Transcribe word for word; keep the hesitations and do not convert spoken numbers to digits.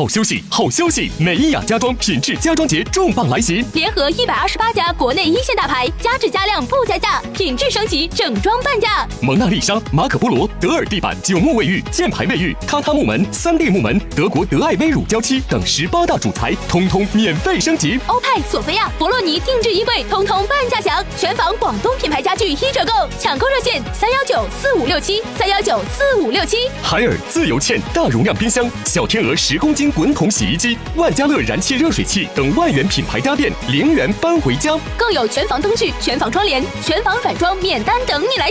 好休息，好消息！美伊雅家装品质家装节重磅来袭， 联合一百二十八家国内一线大牌，加质加量不加价，品质升级，整装半价。 蒙娜丽莎、马可波罗、德尔地板、九木卫浴、箭牌卫浴、榻榻木门、三立木门、德国德爱薇乳胶漆等十八大主材，通通免费升级。 欧派、索菲亚、博洛尼定制衣柜，通通半价享。全房广东品牌家具一折购，抢购热线三幺九四五六七三幺九四五六七。 海尔自由茜大容量冰箱、小天鹅十公斤滚筒洗衣机、万家乐燃气热水器等万元品牌家电零元搬回家， 更有全房灯具、全房窗帘、全房软装免单等你来。